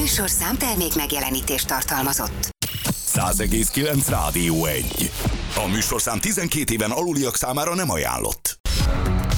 műsorszám termék megjelenítést tartalmazott. 100,9 Rádió 1. A műsorszám 12 éven aluliak számára nem ajánlott.